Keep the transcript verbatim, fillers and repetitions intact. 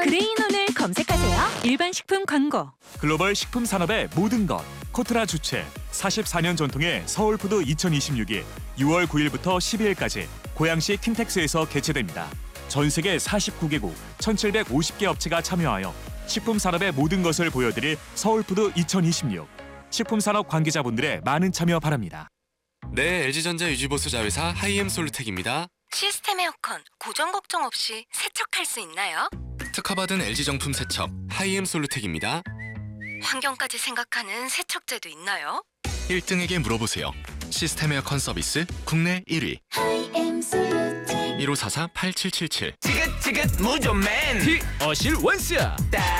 그레이놀을 검색하세요. 일반 식품 광고. 글로벌 식품 산업의 모든 것. 코트라 주최 사십사 년 전통의 서울푸드 이천이십육이 유월 구일부터 십이일까지 고양시 킨텍스에서 개최됩니다. 전 세계 사십구 개국 천칠백오십 개 업체가 참여하여 식품 산업의 모든 것을 보여드릴 서울푸드 이천이십육. 식품 산업 관계자분들의 많은 참여 바랍니다. 네, 엘지전자 유지보수 자회사 하이엠솔루텍입니다. 시스템 에어컨 고정 걱정 없이 세척할 수 있나요? 특허받은 엘지 정품 세척 하이엠솔루텍입니다. 환경까지 생각하는 세척제도 있나요? 일 등에게 물어보세요. 시스템 에어컨 서비스 국내 일 위. 일오사사 팔칠칠칠. 지긋지긋 무좀맨 티 어실 원스야. 딱